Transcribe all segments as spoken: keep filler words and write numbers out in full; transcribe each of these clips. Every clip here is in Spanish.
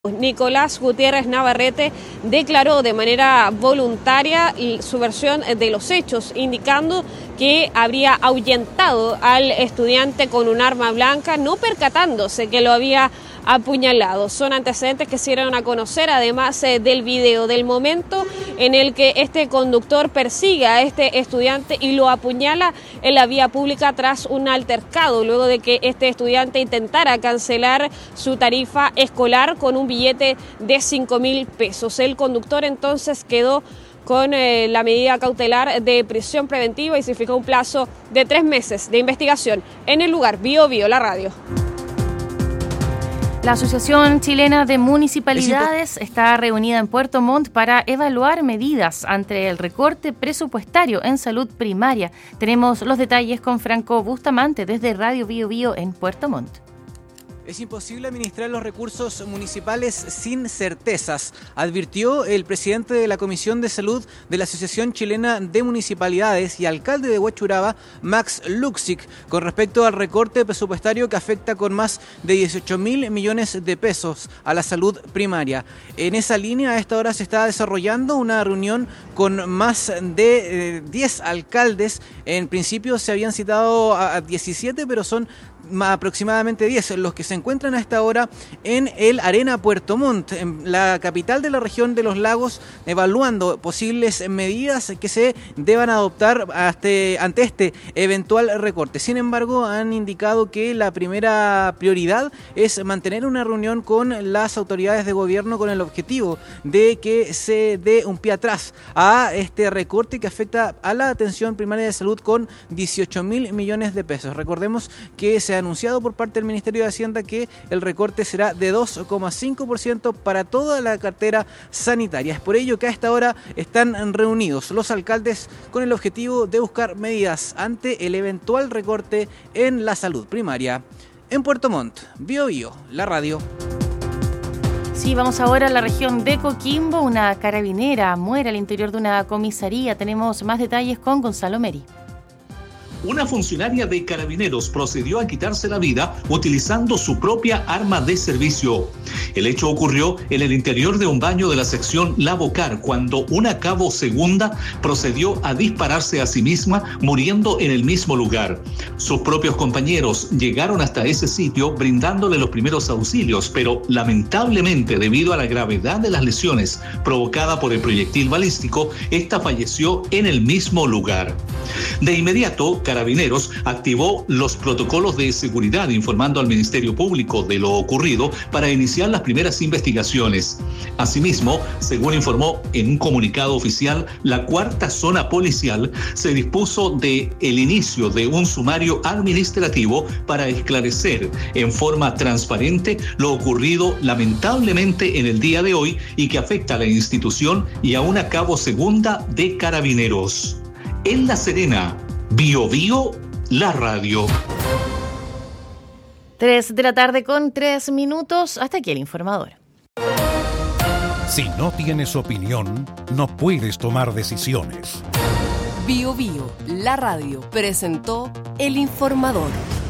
Nicolás Gutiérrez Navarrete declaró de manera voluntaria su versión de los hechos, indicando que habría ahuyentado al estudiante con un arma blanca, no percatándose que lo había apuñalado. Son antecedentes que se dieron a conocer, además eh, del video, del momento en el que este conductor persigue a este estudiante y lo apuñala en la vía pública tras un altercado, luego de que este estudiante intentara cancelar su tarifa escolar con un billete de cinco mil pesos. El conductor entonces quedó con eh, la medida cautelar de prisión preventiva y se fijó un plazo de tres meses de investigación. En el lugar, Bio Bio, la radio. La Asociación Chilena de Municipalidades está reunida en Puerto Montt para evaluar medidas ante el recorte presupuestario en salud primaria. Tenemos los detalles con Franco Bustamante desde Radio Bio Bio en Puerto Montt. Es imposible administrar los recursos municipales sin certezas, advirtió el presidente de la Comisión de Salud de la Asociación Chilena de Municipalidades y alcalde de Huachuraba, Max Luxic, con respecto al recorte presupuestario que afecta con más de dieciocho mil millones de pesos a la salud primaria. En esa línea, a esta hora se está desarrollando una reunión con más de eh, diez alcaldes. En principio se habían citado a diecisiete, pero son aproximadamente diez los que se encuentran a esta hora en el Arena Puerto Montt, en la capital de la región de los lagos, evaluando posibles medidas que se deban adoptar ante, ante este eventual recorte. Sin embargo, han indicado que la primera prioridad es mantener una reunión con las autoridades de gobierno con el objetivo de que se dé un pie atrás a este recorte que afecta a la atención primaria de salud con dieciocho mil millones de pesos. Recordemos que se ha anunciado por parte del Ministerio de Hacienda que el recorte será de dos coma cinco por ciento para toda la cartera sanitaria. Es por ello que a esta hora están reunidos los alcaldes con el objetivo de buscar medidas ante el eventual recorte en la salud primaria. En Puerto Montt, Bio Bio, la radio. Sí, vamos ahora a la región de Coquimbo. Una carabinera muere al interior de una comisaría. Tenemos más detalles con Gonzalo Meri. Una funcionaria de Carabineros procedió a quitarse la vida utilizando su propia arma de servicio. El hecho ocurrió en el interior de un baño de la sección La Bocar, cuando una cabo segunda procedió a dispararse a sí misma, muriendo en el mismo lugar. Sus propios compañeros llegaron hasta ese sitio brindándole los primeros auxilios, pero lamentablemente, debido a la gravedad de las lesiones provocadas por el proyectil balístico, esta falleció en el mismo lugar. De inmediato, Carabineros activó los protocolos de seguridad, informando al Ministerio Público de lo ocurrido para iniciar las primeras investigaciones. Asimismo, según informó en un comunicado oficial, la cuarta zona policial se dispuso de el inicio de un sumario administrativo para esclarecer en forma transparente lo ocurrido lamentablemente en el día de hoy y que afecta a la institución y a una cabo segunda de Carabineros. En La Serena, Bio Bio, la radio. Tres de la tarde con tres minutos. Hasta aquí el informador. Si no tienes opinión, no puedes tomar decisiones. Bio Bio, la radio, presentó el informador.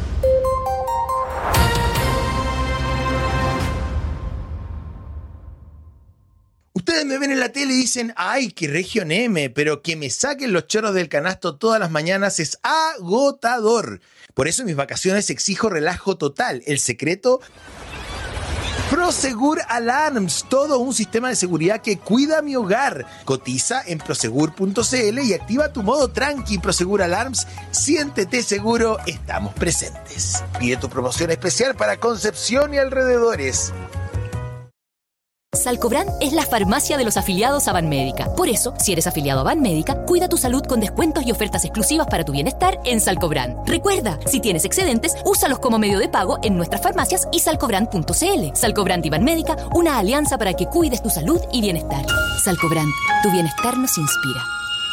Ustedes me ven en la tele y dicen, ay, qué región M, pero que me saquen los chorros del canasto todas las mañanas es agotador. Por eso en mis vacaciones exijo relajo total. El secreto, Prosegur Alarms, todo un sistema de seguridad que cuida mi hogar. Cotiza en prosegur punto c l y activa tu modo tranqui. Prosegur Alarms, siéntete seguro, estamos presentes. Pide tu promoción especial para Concepción y alrededores. Salcobran es la farmacia de los afiliados a Banmédica. Por eso, si eres afiliado a Banmédica, cuida tu salud con descuentos y ofertas exclusivas para tu bienestar en Salcobran. Recuerda, si tienes excedentes, úsalos como medio de pago en nuestras farmacias y salcobran punto c l. Salcobran y Banmédica, una alianza para que cuides tu salud y bienestar. Salcobran, tu bienestar nos inspira.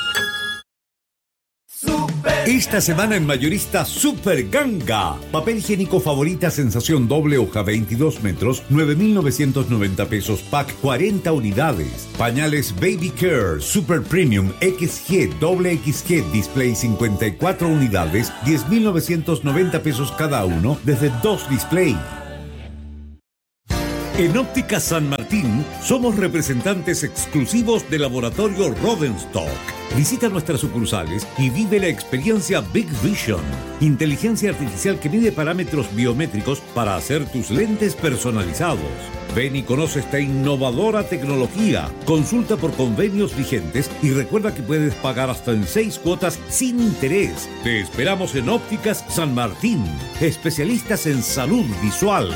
Esta semana en Mayorista Super Ganga. Papel higiénico Favorita sensación doble hoja veintidós metros, nueve mil novecientos noventa pesos pack, cuarenta unidades. Pañales Baby Care Super Premium X G, doble X G display cincuenta y cuatro unidades, diez mil novecientos noventa pesos cada uno desde dos display. En Óptica San Martín somos representantes exclusivos del laboratorio Rodenstock. Visita nuestras sucursales y vive la experiencia Big Vision, inteligencia artificial que mide parámetros biométricos para hacer tus lentes personalizados. Ven y conoce esta innovadora tecnología. Consulta por convenios vigentes y recuerda que puedes pagar hasta en seis cuotas sin interés. Te esperamos en Ópticas San Martín, especialistas en salud visual.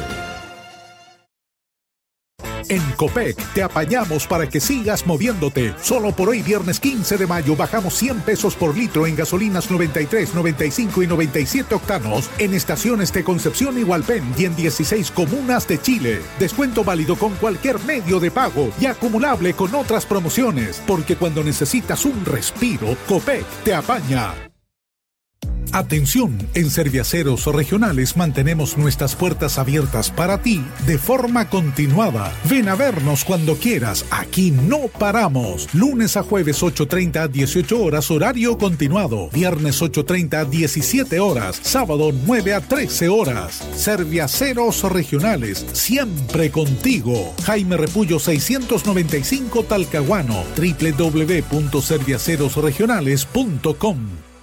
En Copec te apañamos para que sigas moviéndote. Solo por hoy, viernes quince de mayo, bajamos cien pesos por litro en gasolinas noventa y tres, noventa y cinco y noventa y siete octanos en estaciones de Concepción y Hualpén y en dieciséis comunas de Chile. Descuento válido con cualquier medio de pago y acumulable con otras promociones, porque cuando necesitas un respiro, Copec te apaña. Atención, en Serviaceros Regionales mantenemos nuestras puertas abiertas para ti de forma continuada. Ven a vernos cuando quieras, aquí no paramos. Lunes a jueves ocho treinta a dieciocho horas, horario continuado. Viernes ocho treinta a diecisiete horas, sábado nueve a trece horas. Serviaceros Regionales, siempre contigo. Jaime Repullo seiscientos noventa y cinco Talcahuano, doble u doble u doble u punto serviaceros regionales punto com.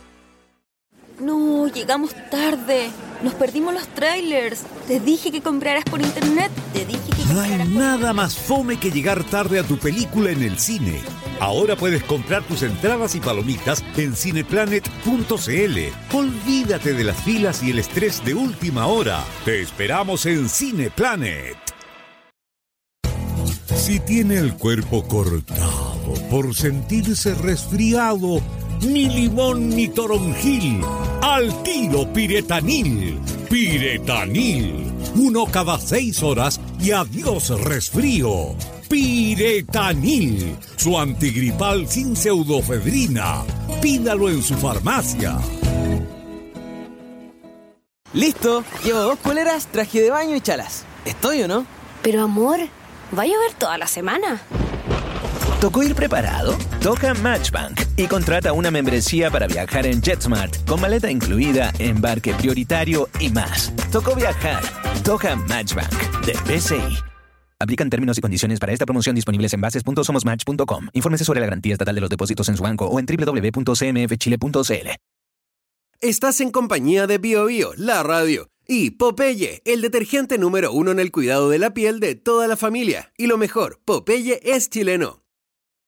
No, llegamos tarde. Nos perdimos los trailers. Te dije que compraras por internet. Te dije que No hay nada más fome que llegar tarde a tu película en el cine. Ahora puedes comprar tus entradas y palomitas en cineplanet punto c l. Olvídate de las filas y el estrés de última hora. Te esperamos en Cineplanet. Si tiene el cuerpo cortado por sentirse resfriado, ni limón ni toronjil, al tiro Piretanil. Piretanil, uno cada seis horas y adiós resfrío. Piretanil, su antigripal sin pseudofedrina. Pídalo en su farmacia. Listo, llevo dos poleras, traje de baño y chalas. ¿Estoy o no? Pero amor, ¿va a llover toda la semana? ¿Tocó ir preparado? Toca Matchbank y contrata una membresía para viajar en JetSmart con maleta incluida, embarque prioritario y más. Tocó viajar. Toca Matchbank de B C I. Aplican términos y condiciones para esta promoción disponibles en bases punto somos match punto com. Infórmese sobre la garantía estatal de los depósitos en su banco o en doble u doble u doble u punto c m f chile punto c l. Estás en compañía de Bio Bio, la radio, y Popeye, el detergente número uno en el cuidado de la piel de toda la familia. Y lo mejor, Popeye es chileno.